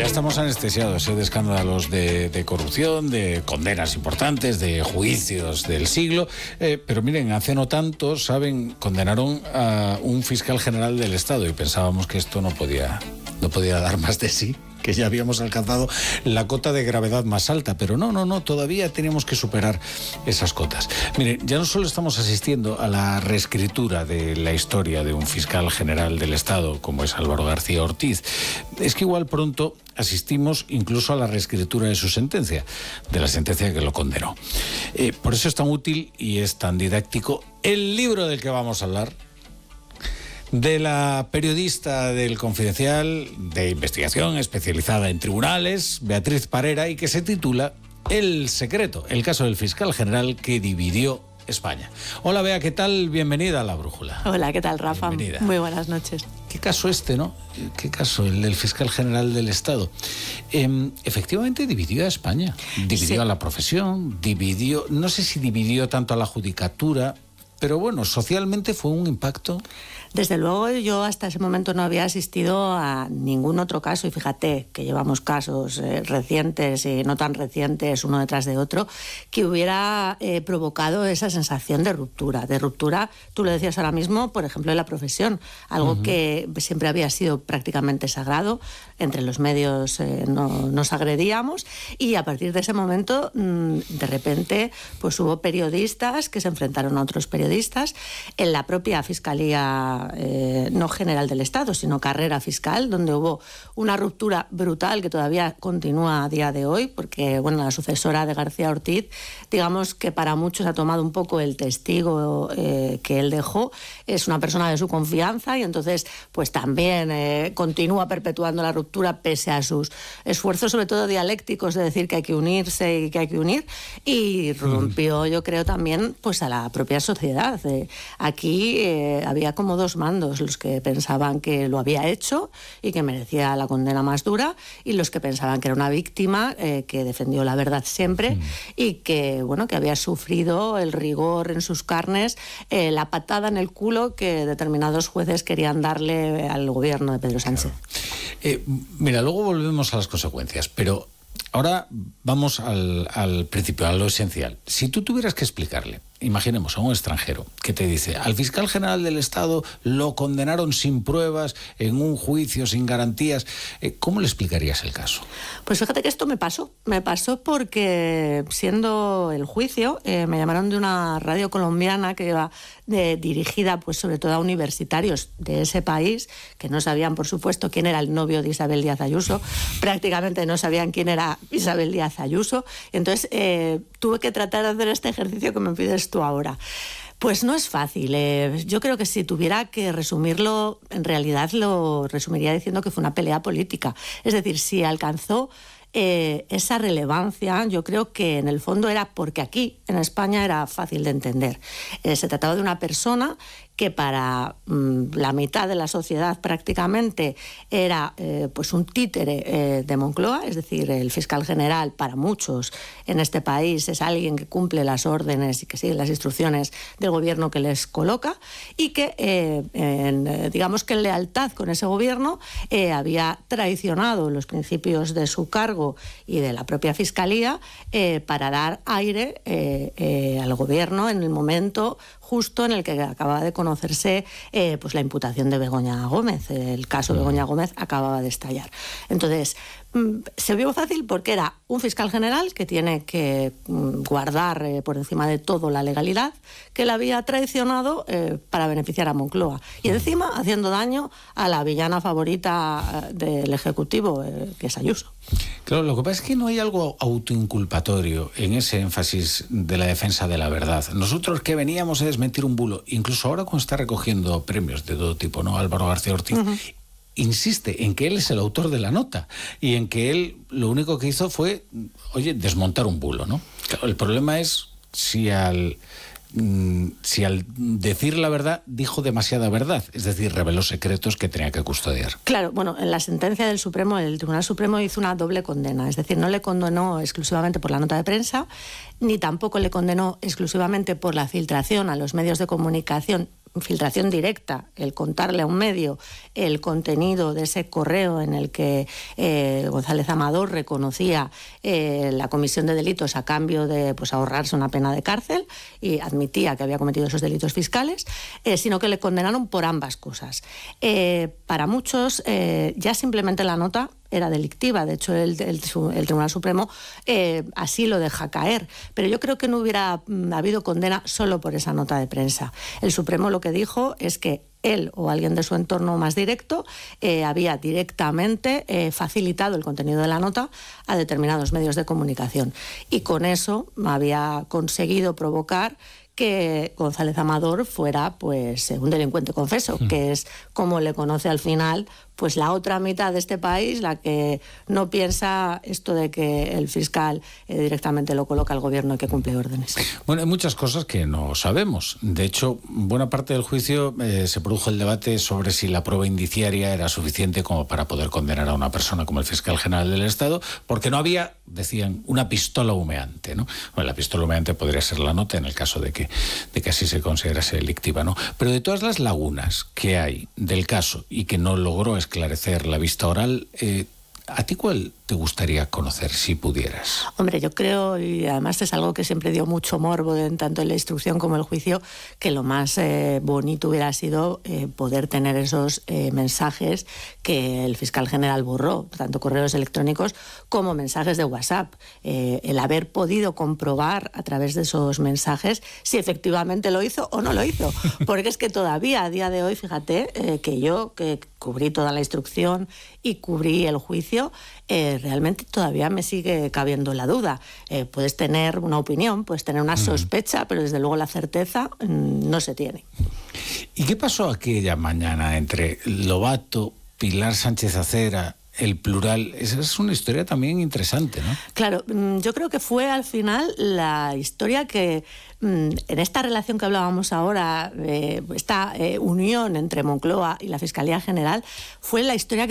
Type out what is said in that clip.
ya estamos anestesiados de escándalos de corrupción, de condenas importantes, de juicios del siglo. Pero miren, hace no tanto, condenaron a un fiscal general del Estado y pensábamos que esto no podía dar más de sí, que ya habíamos alcanzado la cota de gravedad más alta, pero no, todavía tenemos que superar esas cotas. Miren, ya no solo estamos asistiendo a la reescritura de la historia de un fiscal general del Estado, como es Álvaro García Ortiz, es que igual pronto asistimos incluso a la reescritura de su sentencia, de la sentencia que lo condenó. Por eso es tan útil y es tan didáctico el libro del que vamos a hablar, de la periodista del Confidencial de investigación especializada en tribunales, Beatriz Parera, y que se titula El secreto, el caso del fiscal general que dividió España. Hola Bea, ¿qué tal? Bienvenida a La Brújula. Hola, ¿qué tal, Rafa? Bienvenida. Muy buenas noches. ¿Qué caso ¿no? ¿Qué caso? El del fiscal general del Estado. Efectivamente dividió a España, dividió a la profesión, no sé si dividió tanto a la judicatura, pero bueno, socialmente fue un impacto. Desde luego, yo hasta ese momento no había asistido a ningún otro caso, y fíjate que llevamos casos recientes y no tan recientes, uno detrás de otro, que hubiera provocado esa sensación de ruptura. De ruptura, tú lo decías ahora mismo, por ejemplo, en la profesión, algo que siempre había sido prácticamente sagrado. Entre los medios nos agredíamos, y a partir de ese momento, de repente, pues hubo periodistas que se enfrentaron a otros periodistas en la propia Fiscalía, no general del Estado, sino carrera fiscal, donde hubo una ruptura brutal que todavía continúa a día de hoy, porque bueno, la sucesora de García Ortiz, digamos que para muchos ha tomado un poco el testigo que él dejó, es una persona de su confianza, y entonces pues también continúa perpetuando la ruptura pese a sus esfuerzos, sobre todo dialécticos, de decir que hay que unirse y que hay que unir, y rompió, yo creo, también pues a la propia sociedad. Aquí había como dos mandos: los que pensaban que lo había hecho y que merecía la condena más dura, y los que pensaban que era una víctima que defendió la verdad siempre, y que bueno, que había sufrido el rigor en sus carnes, la patada en el culo que determinados jueces querían darle al gobierno de Pedro Sánchez. Mira, luego volvemos a las consecuencias, pero ahora vamos al principio, a lo esencial. Si tú tuvieras que explicarle, imaginemos a un extranjero que te dice: al fiscal general del Estado lo condenaron sin pruebas, en un juicio sin garantías, ¿cómo le explicarías el caso? Pues fíjate que esto me pasó porque, siendo el juicio, me llamaron de una radio colombiana que iba dirigida pues sobre todo a universitarios de ese país, que no sabían, por supuesto, quién era el novio de Isabel Díaz Ayuso, prácticamente no sabían quién era Isabel Díaz Ayuso, entonces tuve que tratar de hacer este ejercicio que me pides tú ahora. Pues no es fácil. Yo creo que si tuviera que resumirlo, en realidad lo resumiría diciendo que fue una pelea política. Es decir, si alcanzó esa relevancia, yo creo que en el fondo era porque aquí, en España, era fácil de entender. Se trataba de una persona que para la mitad de la sociedad prácticamente era pues un títere de Moncloa, es decir, el fiscal general para muchos en este país es alguien que cumple las órdenes y que sigue las instrucciones del gobierno que les coloca, y que digamos que en lealtad con ese gobierno había traicionado los principios de su cargo y de la propia fiscalía para dar aire al gobierno en el momento justo en el que acababa de conocerse pues la imputación de Begoña Gómez. El caso de Begoña Gómez acababa de estallar. Entonces, se vio fácil porque era un fiscal general que tiene que guardar por encima de todo la legalidad, que la había traicionado para beneficiar a Moncloa, y encima haciendo daño a la villana favorita del Ejecutivo, que es Ayuso. Claro, lo que pasa es que no hay algo autoinculpatorio en ese énfasis de la defensa de la verdad. Nosotros que veníamos a desmentir un bulo, incluso ahora cuando está recogiendo premios de todo tipo, ¿no? Álvaro García Ortiz, insiste en que él es el autor de la nota y en que él lo único que hizo fue, desmontar un bulo, ¿no? Claro, el problema es si al decir la verdad dijo demasiada verdad, es decir, reveló secretos que tenía que custodiar. Claro, bueno, en la sentencia del Supremo, el Tribunal Supremo hizo una doble condena, es decir, no le condenó exclusivamente por la nota de prensa, ni tampoco le condenó exclusivamente por la filtración a los medios de comunicación filtración directa, el contarle a un medio el contenido de ese correo en el que González Amador reconocía la comisión de delitos a cambio de pues, ahorrarse una pena de cárcel y admitía que había cometido esos delitos fiscales, sino que le condenaron por ambas cosas. Para muchos, ya simplemente la nota era delictiva. De hecho, el Tribunal Supremo así lo deja caer. Pero yo creo que no hubiera habido condena solo por esa nota de prensa. El Supremo lo que dijo es que él o alguien de su entorno más directo había directamente facilitado el contenido de la nota a determinados medios de comunicación. Y con eso había conseguido provocar que González Amador fuera pues un delincuente confeso, que es como le conoce al final pues la otra mitad de este país, la que no piensa esto de que el fiscal directamente lo coloca al gobierno y que cumple órdenes. Bueno, hay muchas cosas que no sabemos. De hecho, buena parte del juicio se produjo el debate sobre si la prueba indiciaria era suficiente como para poder condenar a una persona como el fiscal general del Estado, porque no había, decían, una pistola humeante, ¿no? Bueno, la pistola humeante podría ser la nota en el caso de que así se considerase delictiva, ¿no? Pero de todas las lagunas que hay del caso y que no logró esclarecer la vista oral, ¿a ti cuál te gustaría conocer si pudieras? Hombre, yo creo, y además es algo que siempre dio mucho morbo tanto en la instrucción como en el juicio, que lo más bonito hubiera sido poder tener esos mensajes que el fiscal general borró, tanto correos electrónicos como mensajes de WhatsApp. El haber podido comprobar a través de esos mensajes si efectivamente lo hizo o no lo hizo. Porque es que todavía a día de hoy, fíjate, que yo, que cubrí toda la instrucción y cubrí el juicio, realmente todavía me sigue cabiendo la duda. Puedes tener una opinión, puedes tener una sospecha, pero desde luego la certeza no se tiene. ¿Y qué pasó aquella mañana entre Lobato, Pilar Sánchez Acera, el Plural? Esa es una historia también interesante, ¿no? Claro, yo creo que fue al final la historia que en esta relación que hablábamos ahora, esta unión entre Moncloa y la Fiscalía General, fue la historia que